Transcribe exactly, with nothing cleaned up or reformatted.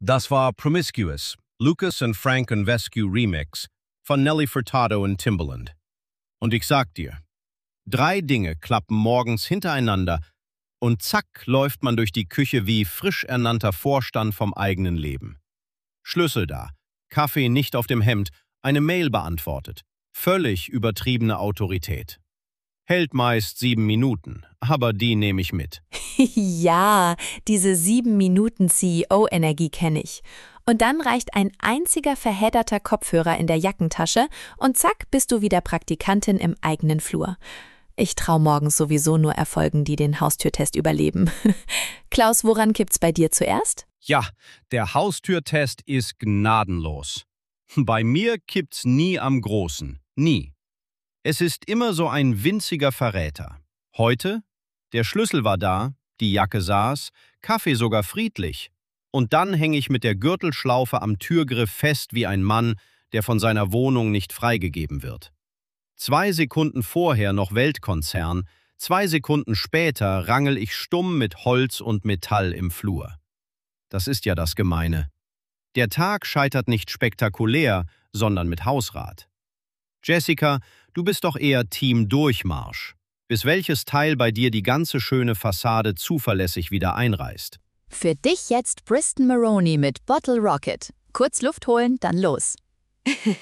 Das war Promiscuous, Lucas and Frank and Vescu Remix von Nelly Furtado und Timbaland. Und ich sag dir, drei Dinge klappen morgens hintereinander und zack läuft man durch die Küche wie frisch ernannter Vorstand vom eigenen Leben. Schlüssel da, Kaffee nicht auf dem Hemd, eine Mail beantwortet. Völlig übertriebene Autorität. Hält meist sieben Minuten, aber die nehme ich mit. Ja, diese sieben Minuten C E O-Energie kenne ich. Und dann reicht ein einziger verhedderter Kopfhörer in der Jackentasche und zack bist du wieder Praktikantin im eigenen Flur. Ich traue morgens sowieso nur Erfolgen, die den Haustürtest überleben. Klaus, woran kippt's bei dir zuerst? Ja, der Haustürtest ist gnadenlos. Bei mir kippt's nie am Großen. Nie. Es ist immer so ein winziger Verräter. Heute? Der Schlüssel war da, die Jacke saß, Kaffee sogar friedlich. Und dann hänge ich mit der Gürtelschlaufe am Türgriff fest wie ein Mann, der von seiner Wohnung nicht freigegeben wird. Zwei Sekunden vorher noch Weltkonzern, zwei Sekunden später rangel ich stumm mit Holz und Metall im Flur. Das ist ja das Gemeine. Der Tag scheitert nicht spektakulär, sondern mit Hausrat. Jessica, du bist doch eher Team Durchmarsch. Bis welches Teil bei dir die ganze schöne Fassade zuverlässig wieder einreißt? Für dich jetzt Bristol Maroney mit Bottle Rocket. Kurz Luft holen, dann los.